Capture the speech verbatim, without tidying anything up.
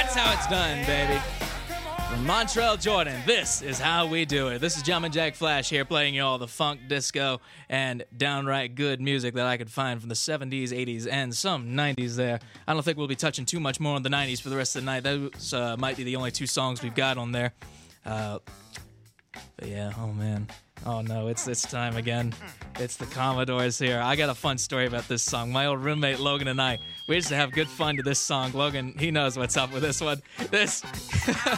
That's how it's done, baby. From Montreal, Jordan, this is how we do it. This is Jumpin' Jack Flash here playing you all the funk, disco, and downright good music that I could find from the seventies, eighties, and some nineties there. I don't think we'll be touching too much more on the nineties for the rest of the night. Those uh, might be the only two songs we've got on there. Uh, but yeah, oh man. Oh no, it's it's time again. It's the Commodores here. I got a fun story about this song. My old roommate Logan and I, we used to have good fun to this song. Logan, he knows what's up with this one. This